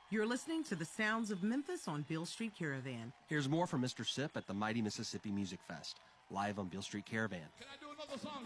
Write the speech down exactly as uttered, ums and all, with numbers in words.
You're listening to the sounds of Memphis on Beale Street Caravan. Here's more from Mister Sip at the Mighty Mississippi Music Fest, live on Beale Street Caravan. Can I do another song?